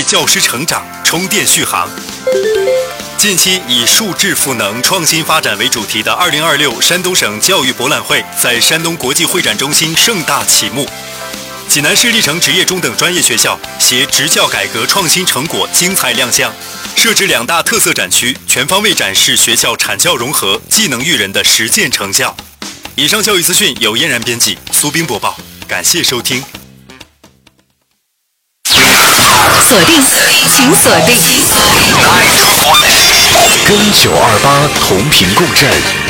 教师成长充电续航。近期以数智赋能创新发展为主题的2026山东省教育博览会在山东国际会展中心盛大启幕。济南市历城职业中等专业学校携职教改革创新成果精彩亮相，设置2大特色展区，全方位展示学校产教融合、技能育人的实践成效。以上教育资讯由嫣然编辑，苏斌播报，感谢收听。 锁定，请锁定， 跟928同频共振。